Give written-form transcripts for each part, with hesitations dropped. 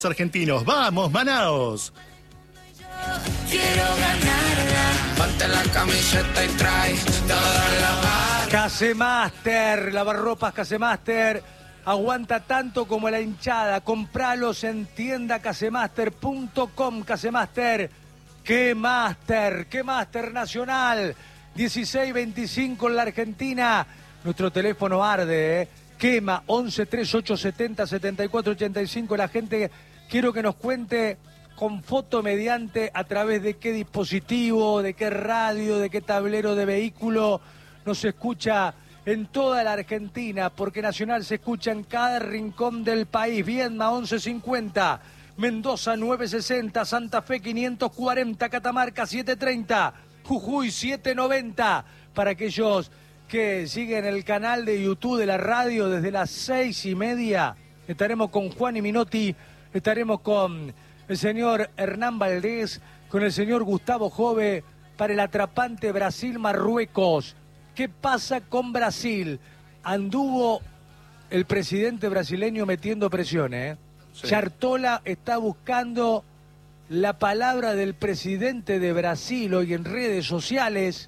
Argentinos, vamos, Manaos. Quiero ganarla. Ponte la camiseta y trae toda la barra. Casemaster, lavarropas Casemaster, aguanta tanto como la hinchada. Compralos en tiendacasemaster.com. Casemaster, qué máster nacional. 1625 en la Argentina. Nuestro teléfono arde, quema 11 38 70 74 85. La gente, quiero que nos cuente con foto mediante a través de qué dispositivo, de qué radio, de qué tablero de vehículo nos escucha en toda la Argentina, porque Nacional se escucha en cada rincón del país. Viedma 1150, Mendoza 960, Santa Fe 540, Catamarca 730, Jujuy 790. Para aquellos que siguen el canal de YouTube de la radio, desde las 6:30 estaremos con Juan y Minotti, estaremos con el señor Hernán Valdés, con el señor Gustavo Jove para el atrapante Brasil-Marruecos. ¿Qué pasa con Brasil? Anduvo el presidente brasileño metiendo presión, ¿eh? Sí. Chartola está buscando la palabra del presidente de Brasil hoy en redes sociales,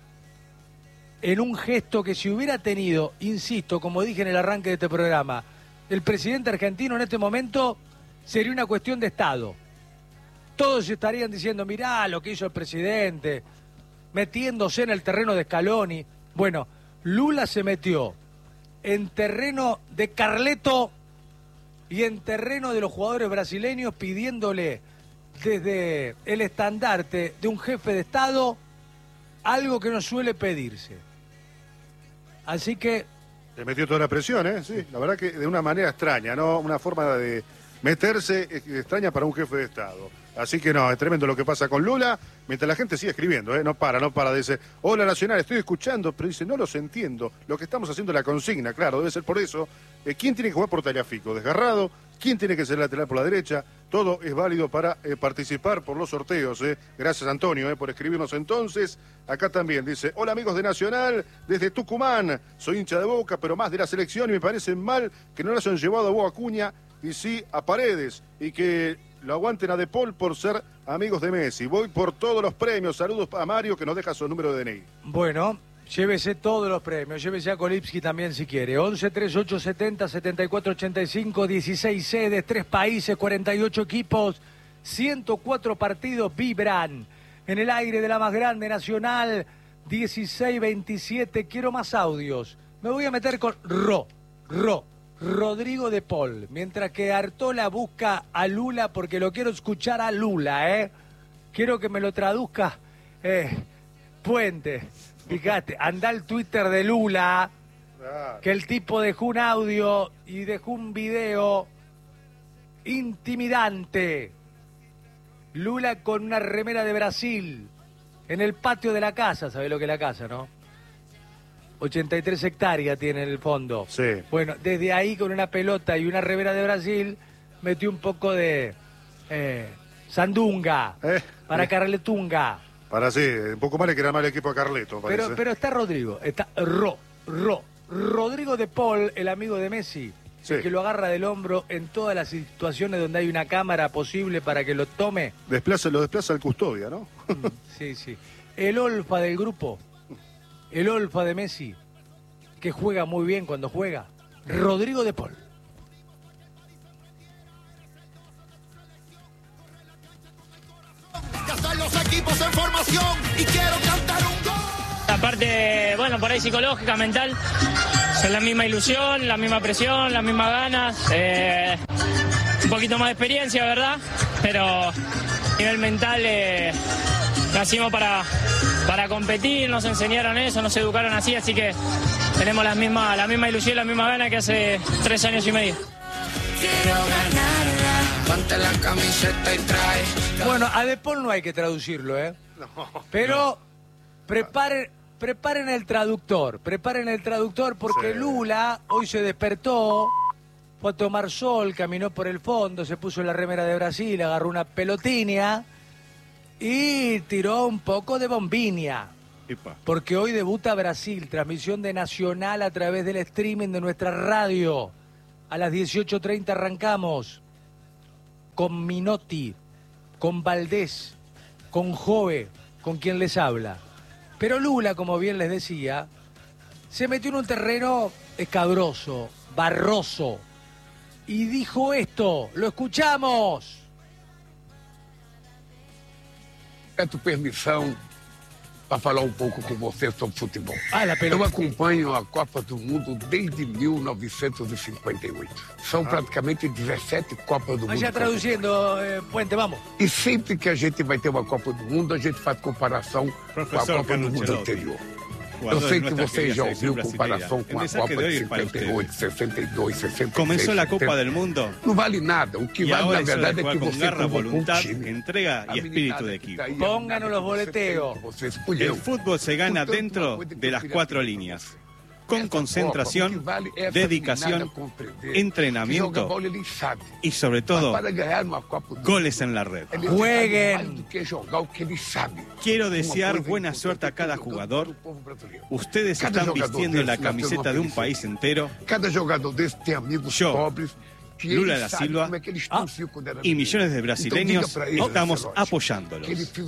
en un gesto que si hubiera tenido, insisto, como dije en el arranque de este programa, el presidente argentino en este momento, sería una cuestión de Estado. Todos estarían diciendo, mirá lo que hizo el presidente, metiéndose en el terreno de Scaloni. Bueno, Lula se metió en terreno de Carleto y en terreno de los jugadores brasileños, pidiéndole desde el estandarte de un jefe de Estado algo que no suele pedirse. Así que... Le metió toda la presión, ¿eh? Sí, la verdad que de una manera extraña, ¿no? Una forma de meterse extraña para un jefe de Estado. Así que no, es tremendo lo que pasa con Lula, mientras la gente sigue escribiendo, ¿eh? No para, dice, hola Nacional, estoy escuchando, pero dice, no los entiendo, lo que estamos haciendo es la consigna, claro, debe ser por eso. ¿Quién tiene que jugar por Tagliafico? ¿Desgarrado? ¿Quién tiene que ser lateral por la derecha? Todo es válido para participar por los sorteos, ¿eh? Gracias Antonio, por escribirnos entonces. Acá también dice, hola amigos de Nacional, desde Tucumán, soy hincha de Boca, pero más de la selección y me parece mal que no lo hayan llevado a Boca Acuña y sí a Paredes, y que lo aguanten a De Paul por ser amigos de Messi. Voy por todos los premios. Saludos a Mario, que nos deja su número de DNI. Bueno, llévese todos los premios. Llévese a Kolipski también si quiere. 11 38 70 74 85, 16 sedes, 3 países, 48 equipos, 104 partidos vibran en el aire de la más grande Nacional. 16-27. Quiero más audios. Me voy a meter con Rodrigo de Paul, mientras que Artola busca a Lula, porque lo quiero escuchar a Lula, ¿eh? Quiero que me lo traduzca Puente. Fíjate, anda al Twitter de Lula, que el tipo dejó un audio y dejó un video intimidante. Lula con una remera de Brasil en el patio de la casa, ¿sabe lo que es la casa, no? 83 hectáreas tiene en el fondo. Sí. Bueno, desde ahí con una pelota y una remera de Brasil, metió un poco de sandunga para Carletunga. Para sí, un poco más le queda mal el equipo a Carleto, parece. Pero está Rodrigo, está Rodrigo de Paul, el amigo de Messi, sí, el que lo agarra del hombro en todas las situaciones donde hay una cámara posible para que lo tome. Lo desplaza el custodia, ¿no? Sí. El olfa del grupo. El olfa de Messi, que juega muy bien cuando juega. Rodrigo de Paul. Ya están los equipos en formación y quiero cantar un gol. La parte, bueno, por ahí psicológica, mental, es la misma ilusión, la misma presión, las mismas ganas, un poquito más de experiencia, ¿verdad? Pero a nivel mental nacimos para competir, nos enseñaron eso, nos educaron así que tenemos la misma ilusión, la misma gana que hace 3 años y medio. Quiero ganarla. Ponte la camiseta y trae. Bueno, a De Paul no hay que traducirlo, ¿eh? Pero preparen el traductor, porque Sí. Lula hoy se despertó, fue a tomar sol, caminó por el fondo, se puso la remera de Brasil, agarró una pelotinia y tiró un poco de bombinia. Epa. Porque hoy debuta Brasil, transmisión de Nacional a través del streaming de nuestra radio. A las 18:30 arrancamos. con Minotti, con Valdés, con Jove, con quien les habla. Pero Lula, como bien les decía, se metió en un terreno escabroso, barroso, y dijo esto, lo escuchamos. Peço permissão para falar pouco com vocês sobre futebol. La pelota. Eu acompanho a Copa do Mundo desde 1958. São praticamente 17 Copas do Mundo. Vaya traduciendo, Puente, vamos. E sempre que a gente vai ter uma Copa do Mundo, a gente faz comparação com a Copa do Mundo anterior. Eu sei que vocês já ouviram comparação com a Copa de 58, 62, 66. Comenzó la Copa del Mundo. Não vale nada. O que vale, na verdade, é que con você garra, convocou voluntad, time. entrega y espíritu de equipo. Pónganos los boleteos. El fútbol se gana dentro de las 4 líneas. Con concentración, dedicación, entrenamiento y sobre todo goles en la red. Jueguen. Quiero desear buena suerte a cada jugador. Ustedes están vistiendo la camiseta de un país entero. Yo, Lula da Silva y millones de brasileños estamos apoyándolos.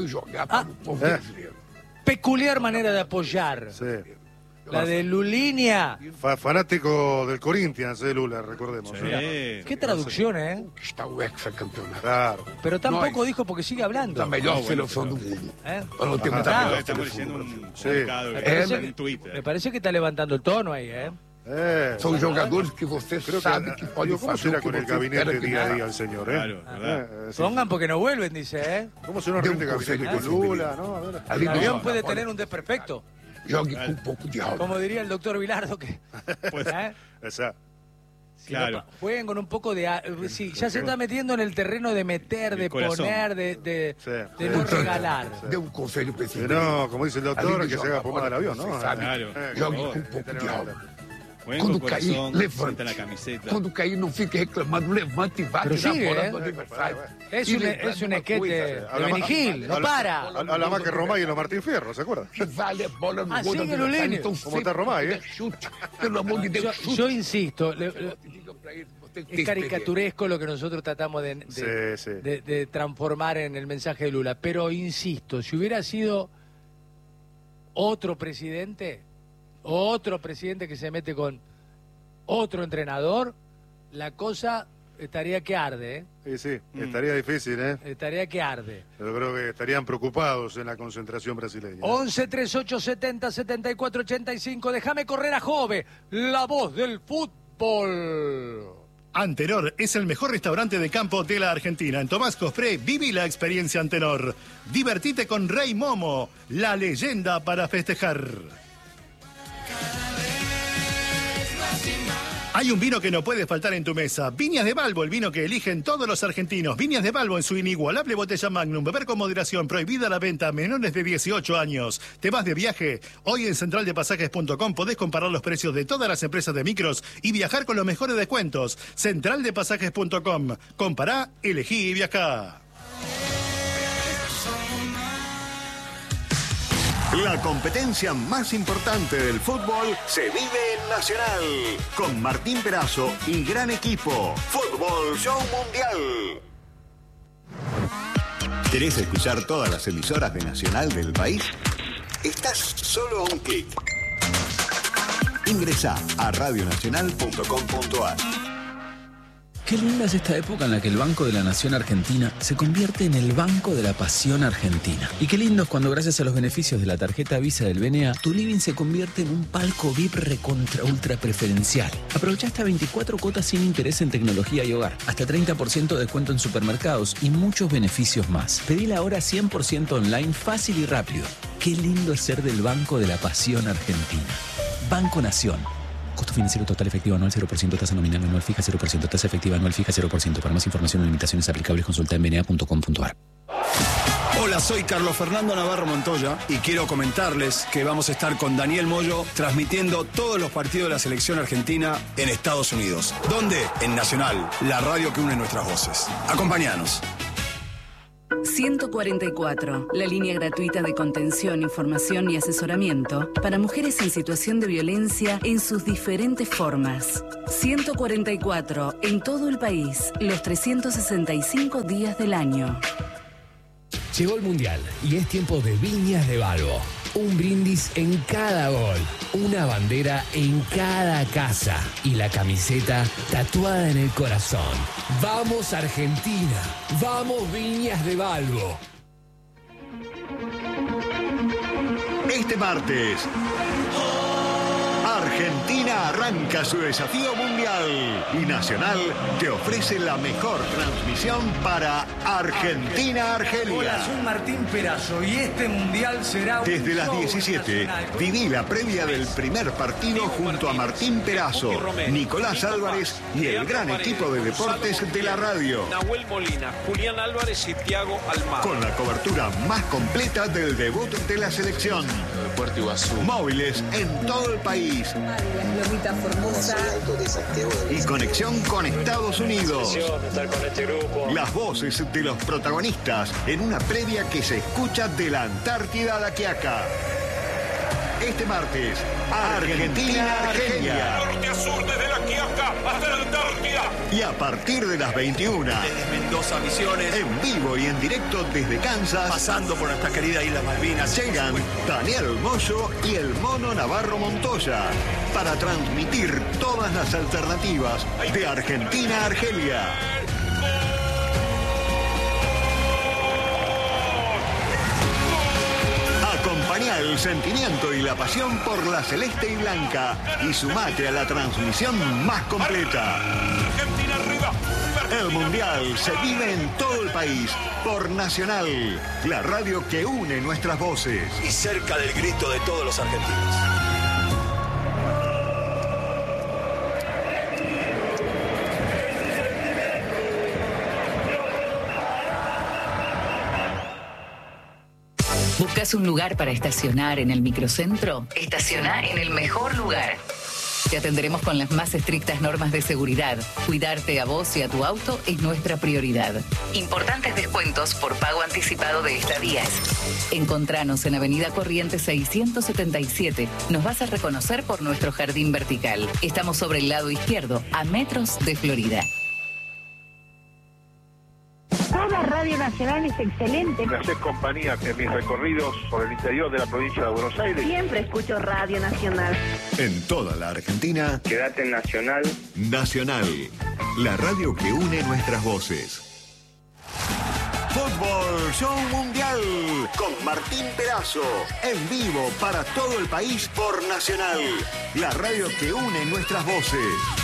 Peculiar manera de apoyar. Sí. La de Lulinia. Fanático del Corinthians, Lula, recordemos. Sí. Qué traducción, ¿eh? Está o hexacampeonato. Claro. Pero tampoco dijo porque sigue hablando. A melhor seleção do mundo. ¿Eh? Para não ter muita Ah, melhor Estamos seleção leyendo do Brasil. un Sí. comunicado Me en Twitter. Me parece que está levantando el tono ahí, ¿eh? São jogadores que você Creo sabe que podem ¿cómo fazer será o que con el você gabinete espera que día a haga. día el señor, Claro, ¿verdad? Sí. Pongan porque no vuelven, dice, ¿eh? ¿Cómo será un De un gabinete consejo con Lula? ¿No? A ver. Ali El no avión joga puede bola. tener un desperfecto. Jogue com um pouco de alma. Como diría el doctor Vilardo, que... Pues, ¿eh? Esa. Si Claro. no, jueguen con un poco de... Sí, ya se está metiendo en el terreno de meter, de corazón. poner, de Sí. no regalar. Dê um conselho para esse Que no, como dice el doctor, Ali que se joga haga pomada del bola, avión, ¿no? você sabe. Claro. Jogue por com um favor. pouco de alma. Buen Quando con cair, corazón, sienta levante. la camiseta. Quando cair, não fique reclamando, levante e vá Pero tirar a sigue, bola ¿eh? do adversário. Es E un lembrando uma esquete coisa, de Habla Benny más- Hill, no para. Habla más que Romay y los Martín Fierro, ¿se acuerdan? que vale a bola no Ah, gol do sigue adversário. Lulinho. Então, Como sempre está Romay, puder, chute. Pelo amor de Deus, chute. Yo insisto, Diga pra ele, você tem es caricaturesco lo que nosotros tratamos Sí, sí. de transformar en el mensaje de Lula. Pero insisto, si hubiera sido otro presidente que se mete con otro entrenador, la cosa estaría que arde, ¿eh? Sí, sí, estaría difícil, ¿eh? Estaría que arde. Yo creo que estarían preocupados en la concentración brasileña. 11 38 70 74 85. Déjame correr a Jove, la voz del fútbol. Antenor es el mejor restaurante de campo de la Argentina. En Tomás Cospré, viví la experiencia Antenor. Divertite con Rey Momo, la leyenda para festejar. Hay un vino que no puede faltar en tu mesa. Viñas de Balbo, el vino que eligen todos los argentinos. Viñas de Balbo en su inigualable botella Magnum. Beber con moderación. Prohibida la venta a menores de 18 años. ¿Te vas de viaje? Hoy en centraldepasajes.com podés comparar los precios de todas las empresas de micros y viajar con los mejores descuentos. Centraldepasajes.com. Compará, elegí y viajá. La competencia más importante del fútbol se vive en Nacional. Con Martín Perazo y gran equipo. Fútbol Show Mundial. ¿Querés escuchar todas las emisoras de Nacional del país? Estás solo a un clic. Ingresá a radionacional.com.ar. Qué linda es esta época en la que el Banco de la Nación Argentina se convierte en el Banco de la Pasión Argentina. Y qué lindo es cuando gracias a los beneficios de la tarjeta Visa del BNA, tu living se convierte en un palco VIP recontra ultra preferencial. Aprovecha hasta 24 cuotas sin interés en tecnología y hogar, hasta 30% de descuento en supermercados y muchos beneficios más. Pedila ahora 100% online, fácil y rápido. Qué lindo es ser del Banco de la Pasión Argentina. Banco Nación. Costo financiero total efectivo anual 0%, tasa nominal anual fija 0%, tasa efectiva anual fija 0%. Para más información o limitaciones aplicables consulta en bna.com.ar. Hola, soy Carlos Fernando Navarro Montoya y quiero comentarles que vamos a estar con Daniel Moyo transmitiendo todos los partidos de la selección argentina en Estados Unidos. ¿Dónde? En Nacional, la radio que une nuestras voces. Acompáñanos. 144, la línea gratuita de contención, información y asesoramiento para mujeres en situación de violencia en sus diferentes formas. 144, en todo el país, los 365 días del año. Llegó el Mundial y es tiempo de Viñas de Balbo. Un brindis en cada gol, una bandera en cada casa y la camiseta tatuada en el corazón. ¡Vamos Argentina! ¡Vamos Viñas de Balbo! Este martes, Argentina arranca su desafío mundial y Nacional te ofrece la mejor transmisión para Argentina-Argelia. Hola, soy Martín Perazo y este mundial será un Desde las show 17, nacional. viví la previa del primer partido junto a Martín Perazo, Nicolás Álvarez y el gran equipo de deportes de la radio. Nahuel Molina, Julián Álvarez y Thiago Almada. Con la cobertura más completa del debut de la selección. Móviles en todo el país. Y conexión con Estados Unidos. Las voces de los protagonistas en una previa que se escucha de la Antártida a la Quiaca. Este martes, Argentina-Argelia. Norte a sur, desde la Quiaca hasta la Antártida. Y a partir de las 21. Desde Mendoza, Misiones. En vivo y en directo desde Kansas. Pasando por nuestra querida Isla Malvinas. Llegan Daniel Moyo y el Mono Navarro Montoya. Para transmitir todas las alternativas de Argentina-Argelia. Acompañá el sentimiento y la pasión por la celeste y blanca y sumate a la transmisión más completa. El Mundial se vive en todo el país por Nacional, la radio que une nuestras voces. Y cerca del grito de todos los argentinos. ¿Buscas un lugar para estacionar en el microcentro? Estaciona en el mejor lugar. Te atenderemos con las más estrictas normas de seguridad. Cuidarte a vos y a tu auto es nuestra prioridad. Importantes descuentos por pago anticipado de estadías. Encontranos en Avenida Corrientes 677. Nos vas a reconocer por nuestro jardín vertical. Estamos sobre el lado izquierdo, a metros de Florida. Toda Radio Nacional es excelente. Me haces compañía en mis recorridos por el interior de la provincia de Buenos Aires. Siempre escucho Radio Nacional. En toda la Argentina. Quédate en Nacional. Nacional, la radio que une nuestras voces. Fútbol Show Mundial con Martín Perazo. En vivo para todo el país por Nacional, la radio que une nuestras voces.